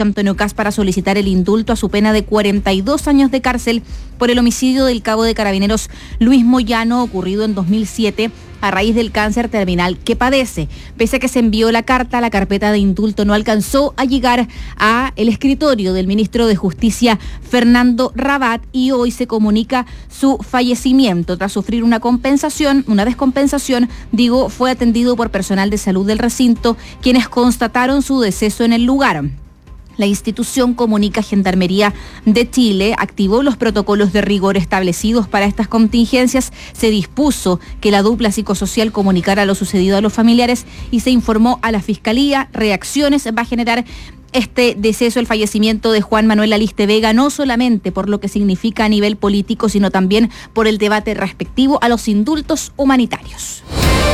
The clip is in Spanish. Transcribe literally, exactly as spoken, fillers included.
José Antonio Kast para solicitar el indulto a su pena de cuarenta y dos años de cárcel por el homicidio del cabo de Carabineros Luis Moyano, ocurrido en dos mil siete, a raíz del cáncer terminal que padece. Pese a que se envió la carta, la carpeta de indulto no alcanzó a llegar a el escritorio del ministro de Justicia, Fernando Rabat, y hoy se comunica su fallecimiento. Tras sufrir una compensación, una descompensación, digo, fue atendido por personal de salud del recinto, quienes constataron su deceso en el lugar. La institución comunica Gendarmería de Chile activó los protocolos de rigor establecidos para estas contingencias. Se dispuso que la dupla psicosocial comunicara lo sucedido a los familiares y se informó a la Fiscalía. Reacciones va a generar este deceso, el fallecimiento de Juan Manuel Aliste Vega, no solamente por lo que significa a nivel político, sino también por el debate respectivo a los indultos humanitarios.